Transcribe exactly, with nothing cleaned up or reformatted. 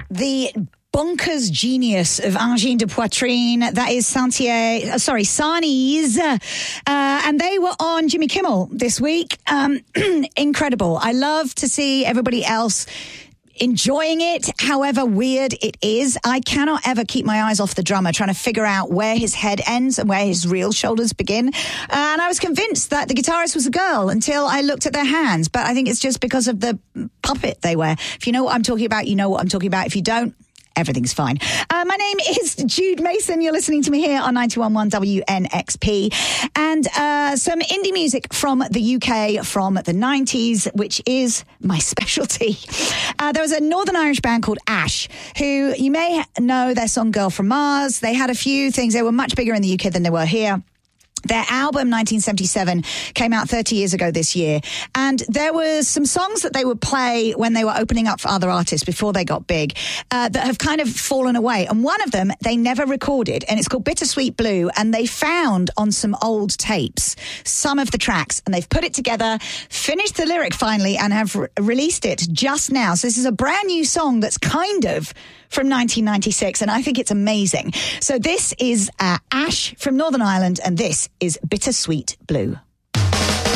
The bonkers genius of Angine de Poitrine. That is Santier, uh, sorry, Sarnies. Uh, and they were on Jimmy Kimmel this week. Um, incredible. I love to see everybody else enjoying it, however weird it is. I cannot ever keep my eyes off the drummer, trying to figure out where his head ends and where his real shoulders begin. Uh, and I was convinced that the guitarist was a girl until I looked at their hands. But I think it's just because of the puppet they wear. If you know what I'm talking about, you know what I'm talking about. If you don't, everything's fine. Uh, my name is Jude Mason. You're listening to me here on ninety-one point one W N X P. And uh, some indie music from the U K from the nineties, which is my specialty. Uh, there was a Northern Irish band called Ash, who you may know their song Girl from Mars. They had a few things. They were much bigger in the U K than they were here. Their album, nineteen seventy-seven, came out thirty years ago this year. And there were some songs that they would play when they were opening up for other artists before they got big uh, that have kind of fallen away. And one of them they never recorded, and it's called Bittersweet Blue. And they found on some old tapes some of the tracks, and they've put it together, finished the lyric finally, and have re- released it just now. So this is a brand new song that's kind of from nineteen ninety-six, and I think it's amazing. So this is uh, Ash from Northern Ireland, and this is Bittersweet Blue.